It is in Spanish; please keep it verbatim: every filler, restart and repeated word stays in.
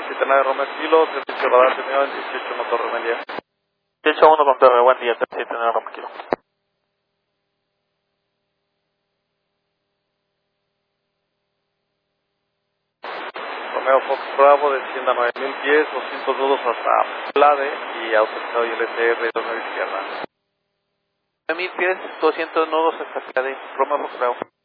siete nueve Romeo Kilo, servicio radar señor, dieciocho uno Torre Melia. dieciocho uno con Torre, buen día, siete nueve Romeo Kilo. Romeo Fox Bravo, descienda nueve mil pies, doscientos nudos hasta Plade y autorizado I L T R dos nueve izquierda. nueve mil pies, doscientos nudos hasta Plade, Romeo Fox Bravo.